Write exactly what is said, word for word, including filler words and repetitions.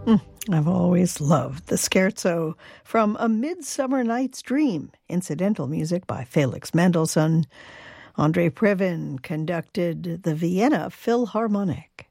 I've always loved the scherzo from A Midsummer Night's Dream, incidental music by Felix Mendelssohn. Andrei Previn conducted the Vienna Philharmonic.